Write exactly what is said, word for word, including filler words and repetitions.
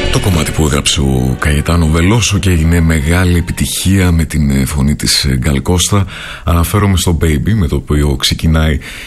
Το κομμάτι που έγραψε ο Καϊετάνο Βελόσο και έγινε μεγάλη επιτυχία με την φωνή της Γκαλ Κώστα. Αναφέρομαι στο Baby, με το οποίο ξεκινάει